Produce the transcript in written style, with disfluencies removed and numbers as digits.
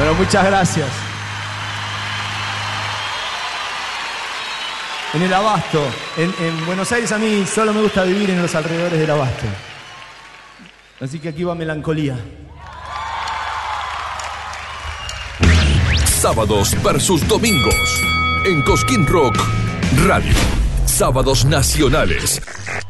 Bueno, muchas gracias. En el Abasto. En Buenos Aires a mí solo me gusta vivir en los alrededores del Abasto. Así que aquí va Melancolía. Sábados versus domingos en Cosquín Rock Radio. Sábados nacionales.